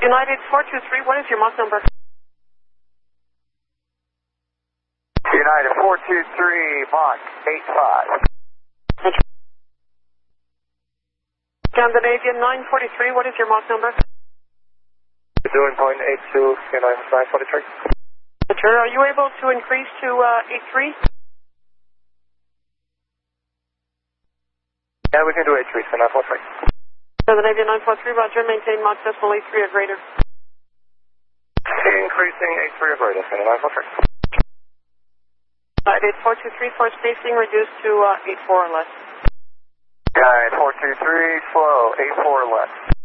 United 423, what is your Mach number? United 423, Mach 85. Scandinavian 943, what is your Mach number? Doing 0.82, United 943. Roger, are you able to increase to 83? Yeah, we can do 83, so 943. Scandinavian 943, Roger, maintain Mach decimal 83 or greater. Increasing 83 or greater, so 943. United 423 for spacing reduced to 84 or less. United 423, slow, 84 or less.